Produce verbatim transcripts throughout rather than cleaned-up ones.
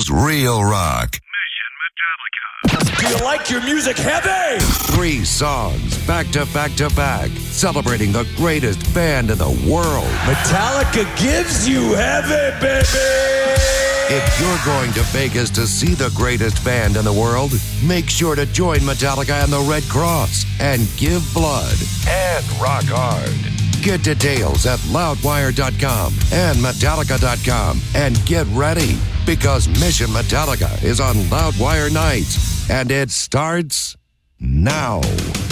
Seattle's real rock. Do you like your music heavy? Three songs back to back to back, celebrating the greatest band in the world. Metallica gives you heavy, baby! If you're going to Vegas to see the greatest band in the world, make sure to join Metallica and the Red Cross and give blood and rock hard. Get details at loudwire dot com and metallica dot com and get ready because Mission Metallica is on Loudwire Nights and it starts now.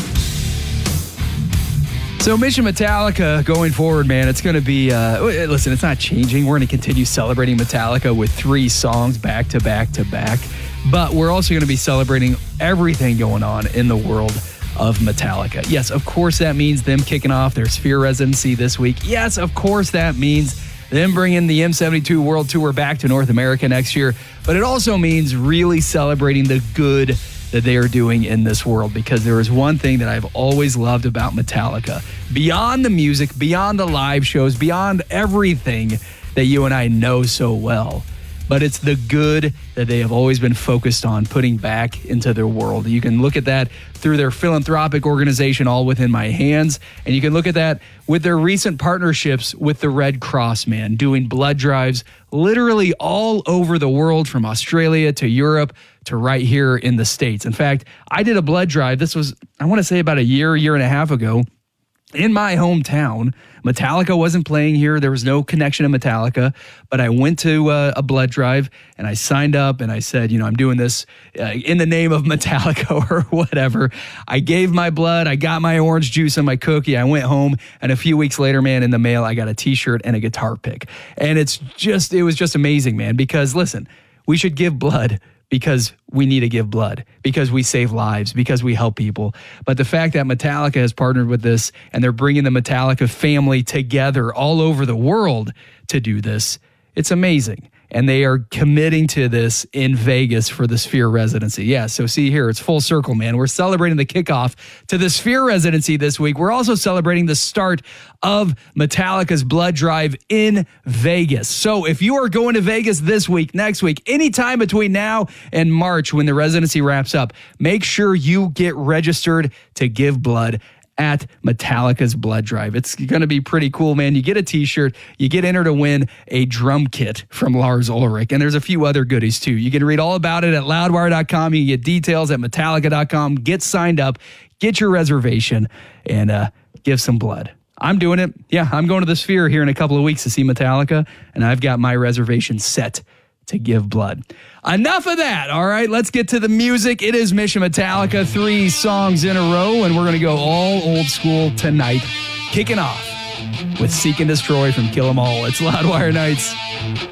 So Mission Metallica going forward, man, it's going to be, uh, listen, it's not changing. We're going to continue celebrating Metallica with three songs back to back to back. But we're also going to be celebrating everything going on in the world of Metallica. Yes, of course that means them kicking off their Sphere residency this week. Yes, of course that means them bringing the M seventy-two World Tour back to North America next year. But it also means really celebrating the good that they are doing in this world, because there is one thing that I've always loved about Metallica. Beyond the music, beyond the live shows, beyond everything that you and I know so well, but it's the good that they have always been focused on putting back into their world. You can look at that through their philanthropic organization, All Within My Hands, and you can look at that with their recent partnerships with the Red Cross, man, doing blood drives literally all over the world, from Australia to Europe to right here in the States. In fact, I did a blood drive. This was, I want to say, about a year, year and a half ago in my hometown. Metallica wasn't playing here. There was no connection to Metallica, but I went to uh, a blood drive and I signed up and I said, you know, I'm doing this uh, in the name of Metallica or whatever. I gave my blood. I got my orange juice and my cookie. I went home, and a few weeks later, man, in the mail, I got a t-shirt and a guitar pick. And it's just, it was just amazing, man, because listen, we should give blood because we need to give blood, because we save lives, because we help people. But the fact that Metallica has partnered with this and they're bringing the Metallica family together all over the world to do this, it's amazing. And they are committing to this in Vegas for the Sphere residency. Yeah, so see here, it's full circle, man. We're celebrating the kickoff to the Sphere residency this week. We're also celebrating the start of Metallica's blood drive in Vegas. So if you are going to Vegas this week, next week, anytime between now and March when the residency wraps up, make sure you get registered to give blood at Metallica's blood drive. It's going to be pretty cool, man. You get a t-shirt, you get entered to win a drum kit from Lars Ulrich, and there's a few other goodies too. You can read all about it at loudwire dot com. You can get details at metallica dot com. Get signed up, get your reservation, and uh, give some blood. I'm doing it. Yeah, I'm going to the Sphere here in a couple of weeks to see Metallica, and I've got my reservation set to give blood. Enough of that, all right? Let's get to the music. It is Mission Metallica, three songs in a row, and we're going to go all old school tonight, kicking off with Seek and Destroy from Kill 'Em All. It's Loudwire Nights.